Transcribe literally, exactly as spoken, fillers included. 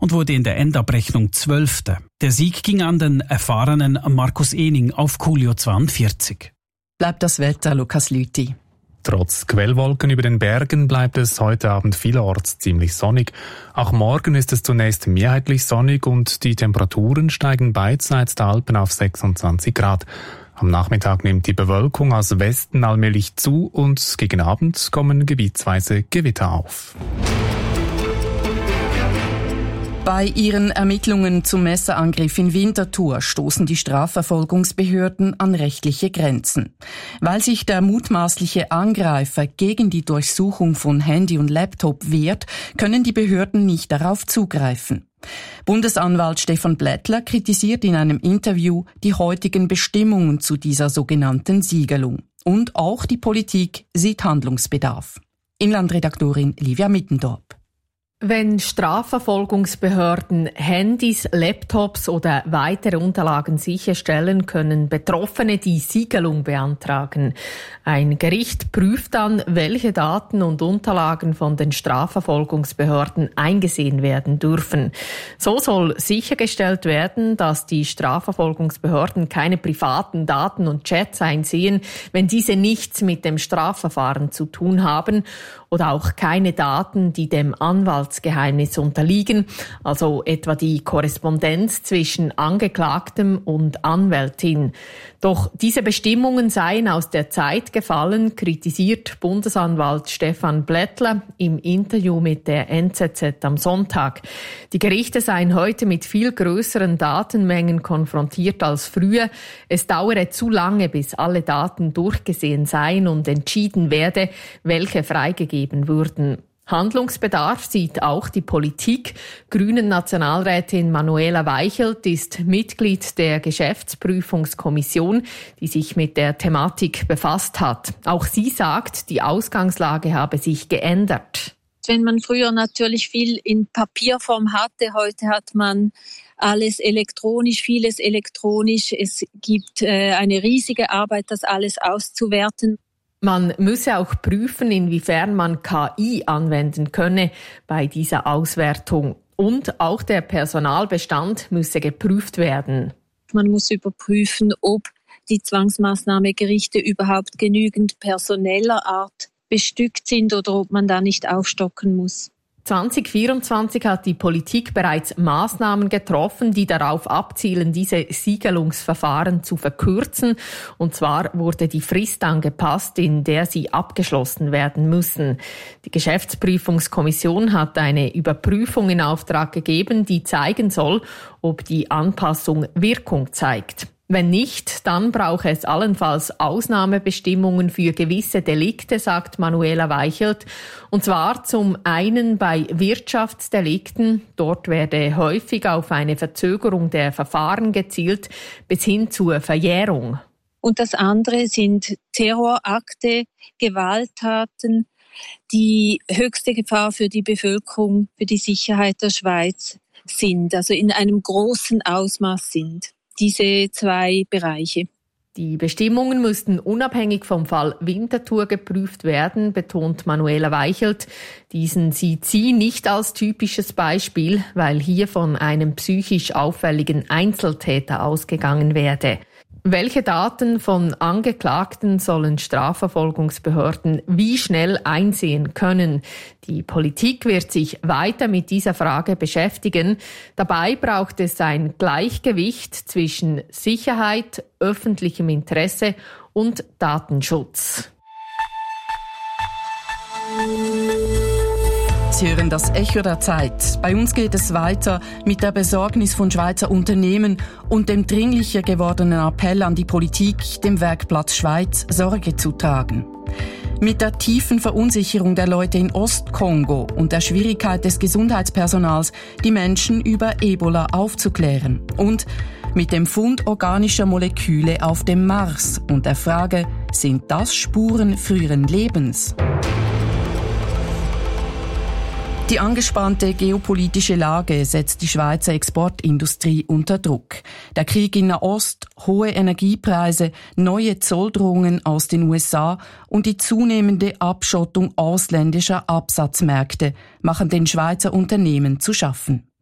und wurde in der Endabrechnung Zwölfter. Der Sieg ging an den erfahrenen Markus Ening auf Coolio zweiundvierzig. Bleibt das Wetter, Lukas Lüthi. Trotz Quellwolken über den Bergen bleibt es heute Abend vielerorts ziemlich sonnig. Auch morgen ist es zunächst mehrheitlich sonnig und die Temperaturen steigen beidseits der Alpen auf sechsundzwanzig Grad. Am Nachmittag nimmt die Bewölkung aus Westen allmählich zu und gegen Abend kommen gebietsweise Gewitter auf. Bei ihren Ermittlungen zum Messerangriff in Winterthur stoßen die Strafverfolgungsbehörden an rechtliche Grenzen. Weil sich der mutmaßliche Angreifer gegen die Durchsuchung von Handy und Laptop wehrt, können die Behörden nicht darauf zugreifen. Bundesanwalt Stefan Blättler kritisiert in einem Interview die heutigen Bestimmungen zu dieser sogenannten Siegelung. Und auch die Politik sieht Handlungsbedarf. Inlandredaktorin Livia Mittendorp. Wenn Strafverfolgungsbehörden Handys, Laptops oder weitere Unterlagen sicherstellen, können Betroffene die Siegelung beantragen. Ein Gericht prüft dann, welche Daten und Unterlagen von den Strafverfolgungsbehörden eingesehen werden dürfen. So soll sichergestellt werden, dass die Strafverfolgungsbehörden keine privaten Daten und Chats einsehen, wenn diese nichts mit dem Strafverfahren zu tun haben, oder auch keine Daten, die dem Anwaltsgeheimnis unterliegen, also etwa die Korrespondenz zwischen Angeklagtem und Anwältin. Doch diese Bestimmungen seien aus der Zeit gefallen, kritisiert Bundesanwalt Stefan Blättler im Interview mit der N Z Z am Sonntag. Die Gerichte seien heute mit viel größeren Datenmengen konfrontiert als früher. Es dauere zu lange, bis alle Daten durchgesehen seien und entschieden werde, welche freigegeben würden. Handlungsbedarf sieht auch die Politik. Grünen-Nationalrätin Manuela Weichelt ist Mitglied der Geschäftsprüfungskommission, die sich mit der Thematik befasst hat. Auch sie sagt, die Ausgangslage habe sich geändert. Wenn man früher natürlich viel in Papierform hatte, heute hat man alles elektronisch, vieles elektronisch. Es gibt äh, eine riesige Arbeit, das alles auszuwerten. Man müsse auch prüfen, inwiefern man K I anwenden könne bei dieser Auswertung. Und auch der Personalbestand müsse geprüft werden. Man muss überprüfen, ob die Zwangsmaßnahmegerichte überhaupt genügend personeller Art bestückt sind oder ob man da nicht aufstocken muss. zwanzig vierundzwanzig hat die Politik bereits Maßnahmen getroffen, die darauf abzielen, diese Siegelungsverfahren zu verkürzen. Und zwar wurde die Frist angepasst, in der sie abgeschlossen werden müssen. Die Geschäftsprüfungskommission hat eine Überprüfung in Auftrag gegeben, die zeigen soll, ob die Anpassung Wirkung zeigt. Wenn nicht, dann brauche es allenfalls Ausnahmebestimmungen für gewisse Delikte, sagt Manuela Weichelt. Und zwar zum einen bei Wirtschaftsdelikten. Dort werde häufig auf eine Verzögerung der Verfahren gezielt, bis hin zur Verjährung. Und das andere sind Terrorakte, Gewalttaten, die höchste Gefahr für die Bevölkerung, für die Sicherheit der Schweiz sind, also in einem großen Ausmaß sind. Diese zwei Bereiche. Die Bestimmungen müssten unabhängig vom Fall Winterthur geprüft werden, betont Manuela Weichelt. Diesen sieht sie nicht als typisches Beispiel, weil hier von einem psychisch auffälligen Einzeltäter ausgegangen werde. Welche Daten von Angeklagten sollen Strafverfolgungsbehörden wie schnell einsehen können? Die Politik wird sich weiter mit dieser Frage beschäftigen. Dabei braucht es ein Gleichgewicht zwischen Sicherheit, öffentlichem Interesse und Datenschutz. Sie hören das Echo der Zeit. Bei uns geht es weiter mit der Besorgnis von Schweizer Unternehmen und dem dringlicher gewordenen Appell an die Politik, dem Werkplatz Schweiz Sorge zu tragen. Mit der tiefen Verunsicherung der Leute in Ostkongo und der Schwierigkeit des Gesundheitspersonals, die Menschen über Ebola aufzuklären. Und mit dem Fund organischer Moleküle auf dem Mars und der Frage, sind das Spuren früheren Lebens? Die angespannte geopolitische Lage setzt die Schweizer Exportindustrie unter Druck. Der Krieg in Nahost, hohe Energiepreise, neue Zolldrohungen aus den U S A und die zunehmende Abschottung ausländischer Absatzmärkte machen den Schweizer Unternehmen zu schaffen.